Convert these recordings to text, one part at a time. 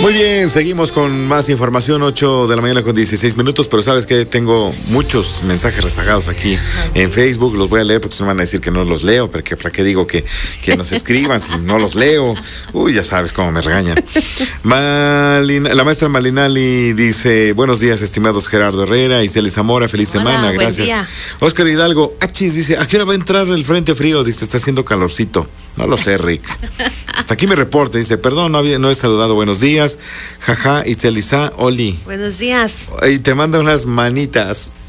Muy bien, seguimos con más información, 8 de la mañana con 16 minutos, pero sabes que tengo muchos mensajes rezagados aquí en Facebook, los voy a leer porque se me van a decir que no los leo, porque ¿para qué digo que nos escriban si no los leo? Uy, ya sabes cómo me regañan. La maestra Malinali dice, buenos días, estimados Gerardo Herrera y Celia Zamora, feliz semana, gracias. Día. Oscar Hidalgo, achis, dice, ¿a qué hora va a entrar el frente frío? Dice, está haciendo calorcito. No lo sé, Rick. Hasta aquí mi reporte. Dice, perdón, no he saludado. Buenos días. Jaja, Itzelisa, Oli. Buenos días. Y te manda unas manitas.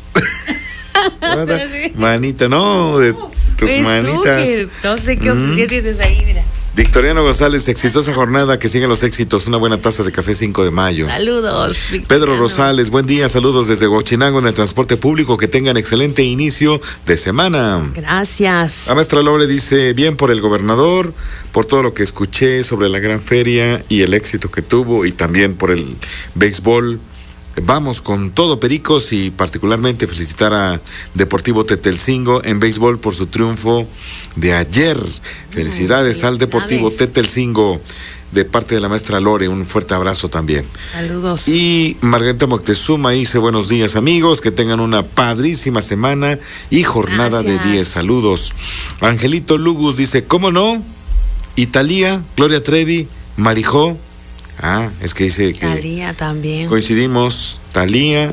Manita, no, de tus manitas. No sé qué obsesión tienes ahí, mira. Victoriano González, exitosa jornada, que sigan los éxitos, una buena taza de café 5 de mayo. Saludos, Victoriano. Pedro Rosales, buen día, saludos desde Huachinango en el transporte público, que tengan excelente inicio de semana. Gracias. La maestra Lore dice, bien por el gobernador, por todo lo que escuché sobre la gran feria y el éxito que tuvo, y también por el béisbol. Vamos con todo, Pericos, y particularmente felicitar a Deportivo Tetelcingo en béisbol por su triunfo de ayer. Felicidades al Deportivo Tetelcingo de parte de la maestra Lore, un fuerte abrazo también. Saludos. Y Margarita Moctezuma dice, buenos días amigos, que tengan una padrísima semana y jornada de 10. Saludos. Angelito Lugus dice, ¿cómo no? Italia, Gloria Trevi, Marijó. Ah, es que dice que Talía también. Coincidimos, Talía,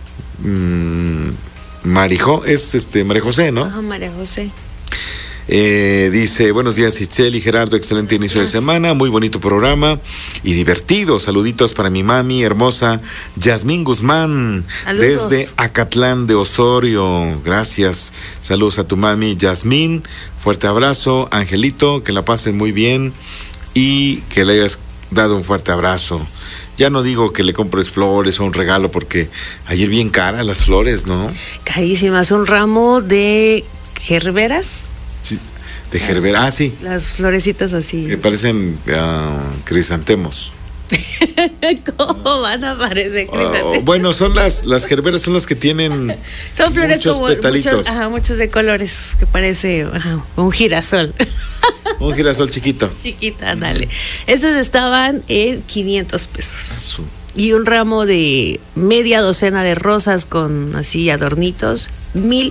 Marijó, es María José, ¿no? Ajá, María José. Dice, buenos días Itzel y Gerardo, excelente inicio de semana, muy bonito programa y divertido. Saluditos para mi mami hermosa Yasmín Guzmán. Saludos. Desde Acatlán de Osorio. Gracias. Saludos a tu mami Yasmín. Fuerte abrazo, Angelito, que la pasen muy bien y que le hayas dado un fuerte abrazo. Ya no digo que le compres flores o un regalo, porque ayer bien caras las flores, ¿no? Carísimas, un ramo de gerberas. Sí, de gerbera, sí. Las florecitas así. Que parecen crisantemos. ¿Cómo van a parecer crisantemos? Bueno, son las gerberas, son las que tienen son flores muchos como petalitos. Muchos de colores, que parece un girasol. Un girasol chiquito. Chiquita, dale. Esos estaban en 500 pesos. Y un ramo de media docena de rosas con así adornitos,